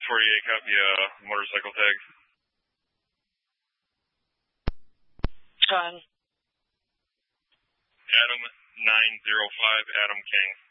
48, copy motorcycle tag. Son. Adam 905, Adam King.